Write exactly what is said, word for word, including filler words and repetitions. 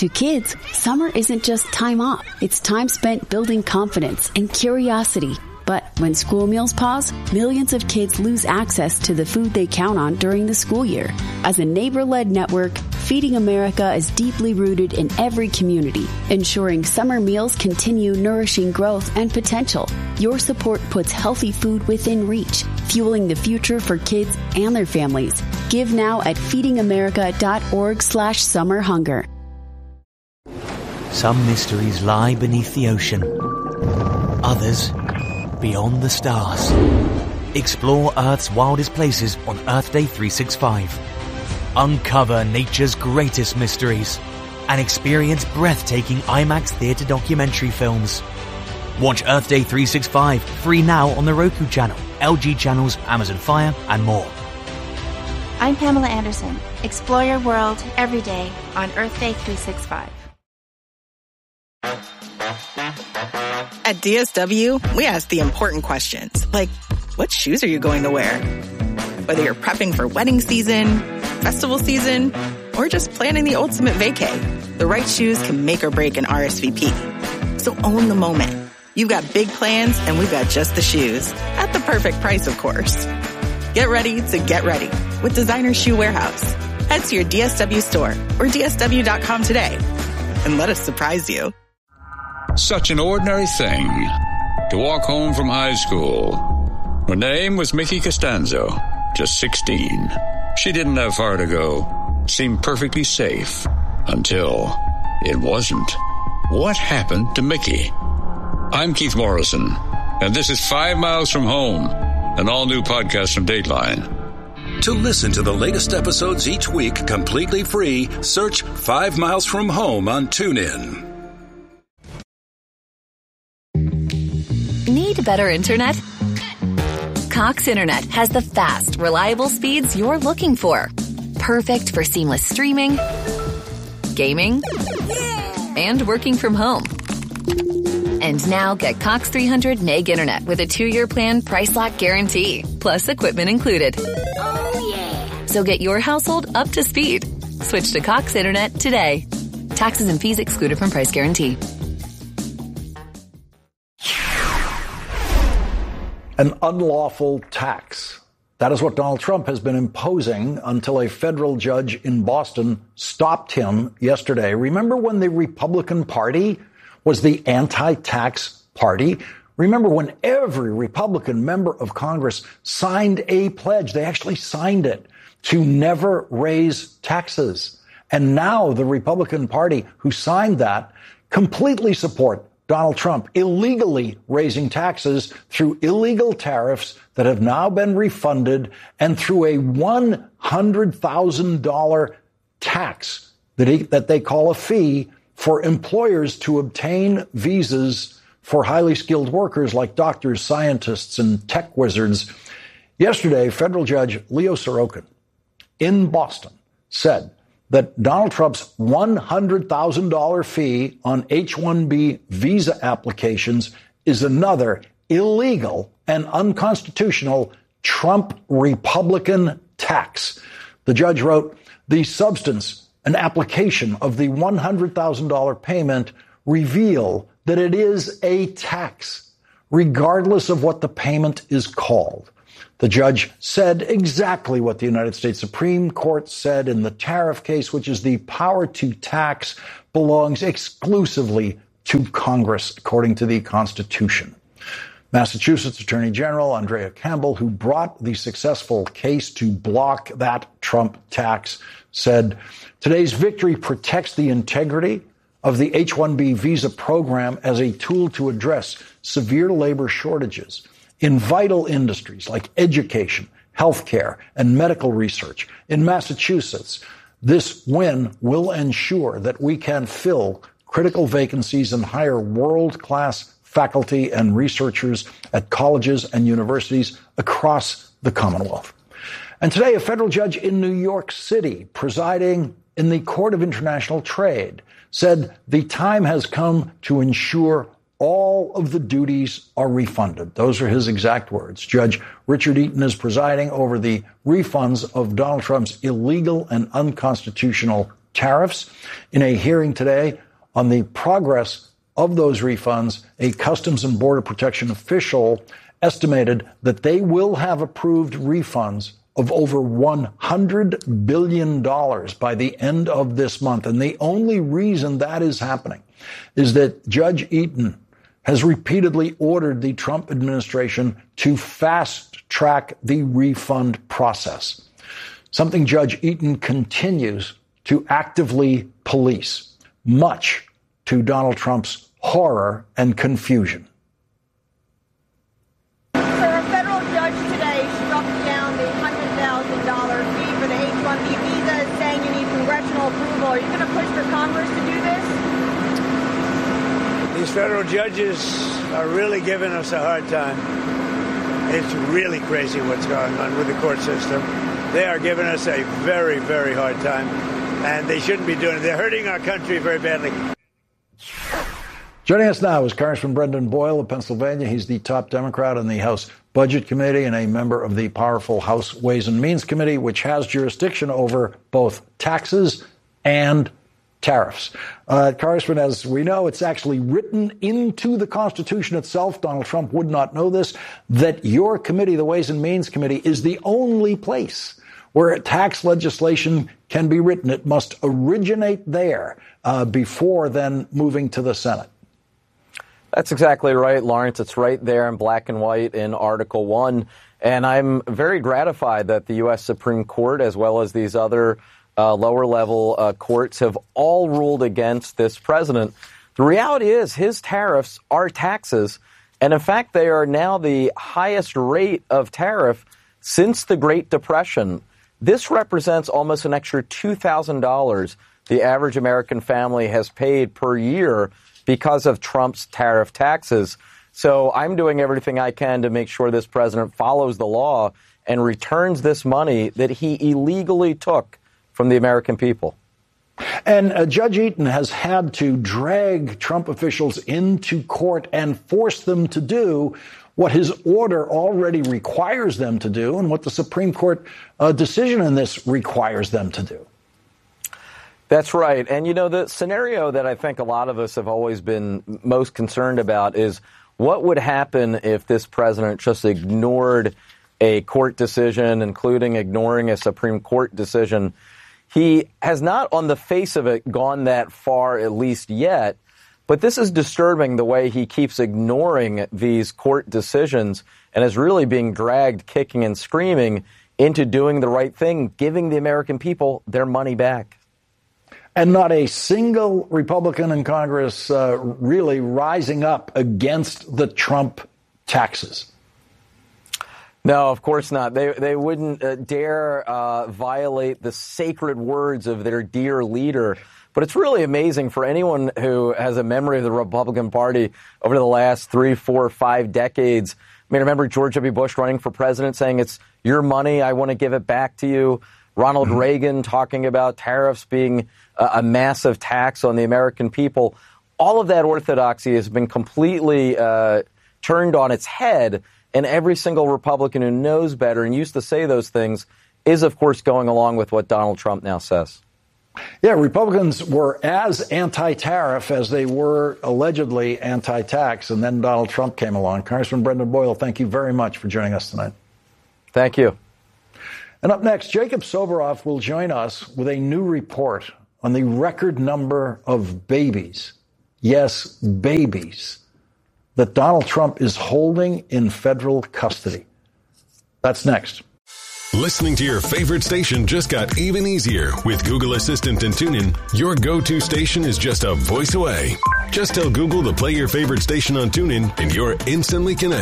To kids, summer isn't just time off. It's time spent building confidence and curiosity. But when school meals pause, millions of kids lose access to the food they count on during the school year. As a neighbor-led network, Feeding America is deeply rooted in every community, ensuring summer meals continue nourishing growth and potential. Your support puts healthy food within reach, fueling the future for kids and their families. Give now at feedingamerica.org slash summer hunger. Some mysteries lie beneath the ocean. Others beyond the stars. Explore Earth's wildest places on Earth Day three sixty-five. Uncover nature's greatest mysteries and experience breathtaking IMAX theater documentary films. Watch Earth Day three sixty-five free now on the Roku channel, L G channels, Amazon Fire, and more. I'm Pamela Anderson. Explore your world every day on Earth Day three sixty-five. At D S W, we ask the important questions, like, what shoes are you going to wear? Whether you're prepping for wedding season, festival season, or just planning the ultimate vacay, the right shoes can make or break an R S V P. So own the moment. You've got big plans, and we've got just the shoes. At the perfect price, of course. Get ready to get ready with Designer Shoe Warehouse. Head to your D S W store or D S W dot com today and let us surprise you. Such an ordinary thing to walk home from high school. Her name was Mickey Costanzo, just sixteen. She didn't have far to go, seemed perfectly safe, until it wasn't. What happened to Mickey? I'm Keith Morrison, and this is Five Miles from Home, an all-new podcast from Dateline. To listen to the latest episodes each week completely free, search Five Miles from Home on TuneIn. Need better internet? Cox Internet has the fast, reliable speeds you're looking for. Perfect for seamless streaming, gaming, and working from home. And now get Cox three hundred meg internet with a two-year plan price lock guarantee, plus equipment included. Oh, yeah. So get your household up to speed. Switch to Cox Internet today. Taxes and fees excluded from price guarantee. An unlawful tax. That is what Donald Trump has been imposing until a federal judge in Boston stopped him yesterday. Remember when the Republican Party was the anti-tax party? Remember when every Republican member of Congress signed a pledge, they actually signed it, to never raise taxes. And now the Republican Party who signed that completely support Donald Trump illegally raising taxes through illegal tariffs that have now been refunded and through a one hundred thousand dollars tax that, he, that they call a fee for employers to obtain visas for highly skilled workers like doctors, scientists, and tech wizards. Yesterday, federal judge Leo Sorokin in Boston said that Donald Trump's one hundred thousand dollars fee on H one B visa applications is another illegal and unconstitutional Trump Republican tax. The judge wrote, the substance and application of the one hundred thousand dollars payment reveal that it is a tax, regardless of what the payment is called. The judge said exactly what the United States Supreme Court said in the tariff case, which is the power to tax belongs exclusively to Congress, according to the Constitution. Massachusetts Attorney General Andrea Campbell, who brought the successful case to block that Trump tax, said, today's victory protects the integrity of the H one B visa program as a tool to address severe labor shortages in vital industries like education, healthcare, and medical research. In Massachusetts, this win will ensure that we can fill critical vacancies and hire world-class faculty and researchers at colleges and universities across the Commonwealth. And today, a federal judge in New York City, presiding in the Court of International Trade, said the time has come to ensure all of the duties are refunded. Those are his exact words. Judge Richard Eaton is presiding over the refunds of Donald Trump's illegal and unconstitutional tariffs. In a hearing today on the progress of those refunds, a Customs and Border Protection official estimated that they will have approved refunds of over one hundred billion dollars by the end of this month. And the only reason that is happening is that Judge Eaton has repeatedly ordered the Trump administration to fast-track the refund process, something Judge Eaton continues to actively police, much to Donald Trump's horror and confusion. Sir, a federal judge today struck down the one hundred thousand dollars fee for the H one B visa, saying you need congressional approval. Are you going to push for Congress to do this? These federal judges are really giving us a hard time. It's really crazy what's going on with the court system. They are giving us a very, very hard time, and they shouldn't be doing it. They're hurting our country very badly. Joining us now is Congressman Brendan Boyle of Pennsylvania. He's the top Democrat on the House Budget Committee and a member of the powerful House Ways and Means Committee, which has jurisdiction over both taxes and tariffs. Uh, Congressman, as we know, it's actually written into the Constitution itself. Donald Trump would not know this, that your committee, the Ways and Means Committee, is the only place where tax legislation can be written. It must originate there uh, before then moving to the Senate. That's exactly right, Lawrence. It's right there in black and white in Article one. And I'm very gratified that the U S Supreme Court, as well as these other uh, lower-level uh, courts, have all ruled against this president. The reality is his tariffs are taxes. And in fact, they are now the highest rate of tariff since the Great Depression. This represents almost an extra two thousand dollars the average American family has paid per year because of Trump's tariff taxes. So I'm doing everything I can to make sure this president follows the law and returns this money that he illegally took from the American people. And uh, Judge Eaton has had to drag Trump officials into court and force them to do what his order already requires them to do and what the Supreme Court uh, decision in this requires them to do. That's right. And, you know, the scenario that I think a lot of us have always been most concerned about is what would happen if this president just ignored a court decision, including ignoring a Supreme Court decision. He has not, on the face of it, gone that far, at least yet. But this is disturbing, the way he keeps ignoring these court decisions and is really being dragged kicking and screaming into doing the right thing, giving the American people their money back. And not a single Republican in Congress uh, really rising up against the Trump taxes. No, of course not. They they wouldn't uh, dare uh, violate the sacred words of their dear leader. But it's really amazing for anyone who has a memory of the Republican Party over the last three, four, five decades. I mean, remember George W. Bush running for president saying, it's your money, I want to give it back to you. Ronald mm-hmm. Reagan talking about tariffs being a, a massive tax on the American people. All of that orthodoxy has been completely uh, turned on its head. And every single Republican who knows better and used to say those things is, of course, going along with what Donald Trump now says. Yeah, Republicans were as anti-tariff as they were allegedly anti-tax, and then Donald Trump came along. Congressman Brendan Boyle, thank you very much for joining us tonight. Thank you. And up next, Jacob Soboroff will join us with a new report on the record number of babies, yes, babies, that Donald Trump is holding in federal custody. That's next. Listening to your favorite station just got even easier with Google Assistant and TuneIn. Your go-to station is just a voice away. Just tell Google to play your favorite station on TuneIn and you're instantly connected.